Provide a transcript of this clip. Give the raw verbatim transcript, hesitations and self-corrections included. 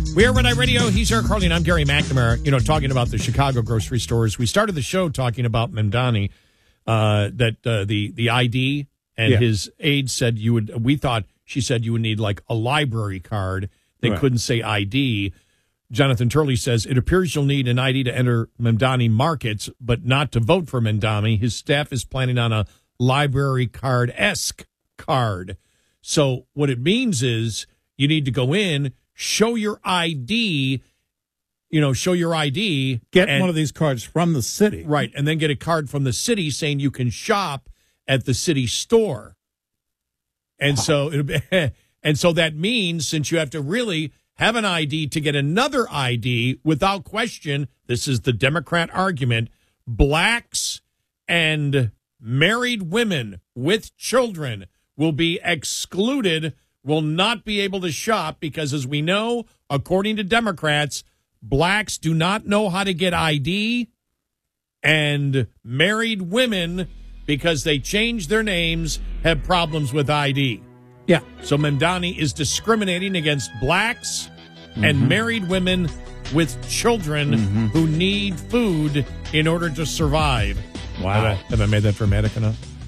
We are Red Eye Radio. He's Eric Harley, and I'm Gary McNamara. You know, talking about the Chicago grocery stores. We started the show talking about Mamdani, uh, that uh, the the I D and Yeah. his aide said you would. We thought she said you would need like a library card. They Right. couldn't say I D. Jonathan Turley says it appears you'll need an I D to enter Mamdani markets, but not to vote for Mamdani. His staff is planning on a library card-esque card. So what it means is you need to go in, show your I D, you know, show your I D. Get and, one of these cards from the city. Right, and then get a card from the city saying you can shop at the city store. And wow. so it, and so that means since you have to really have an I D to get another I D, without question, this is the Democrat argument, blacks and married women with children will be excluded, will not be able to shop because, as we know, according to Democrats, blacks do not know how to get I D, and married women, because they changed their names, have problems with I D. Yeah. So Mamdani is discriminating against blacks mm-hmm. and married women with children mm-hmm. who need food in order to survive. Wow. Have I, have I made that dramatic enough?